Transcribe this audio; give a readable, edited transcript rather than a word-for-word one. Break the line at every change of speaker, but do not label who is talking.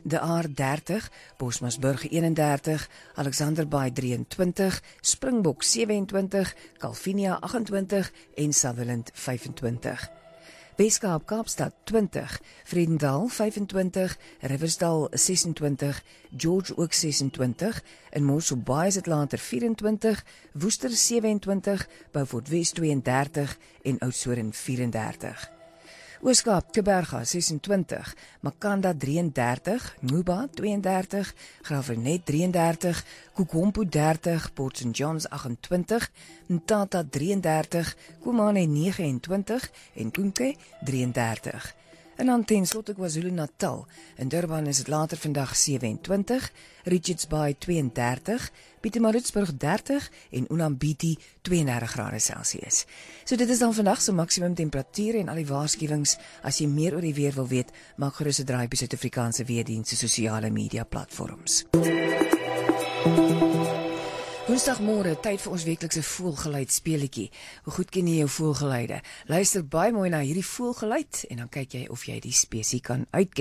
De Aar 30, Bosmasburg 31, Alexanderbaai 23, Springbok 27, Calvinia 28 en Sutherland 25. Weskaap Kaapstad 20, Vredendal 25, Riversdal 26, George ook 26, in Mossel Bay is dit later 24, Woester 27, Beaufort West 32 en Oudtshoorn 34. Ooskaap Kuiberga 26, Makanda 33, Nguba 32, Graafrenet 33, Kokompo 30, Port St Johns 28, Mthatha 33, Komane 29 en Kunke 33. En dan ten slotte KwaZulu-Natal. In Durban is dit later vandag 27, Richards Bay 32, Pietermaritzburg 30 en Unambiti 32 grade Celsius. So dit is dan vandag se maksimum temperatuur en al die waarskuwings. As jy meer oor die weer wil weet, maak gerus 'n draai by Suid-Afrikaanse Weerdienste se sosiale media platforms. Woensdagmôre, tyd vir ons weeklikse voelgeluid speletjie. Hoe goed ken jy jou voelgeluide? Luister baie mooi na hierdie voelgeluid en dan kyk jy of jy die spesie kan uitken.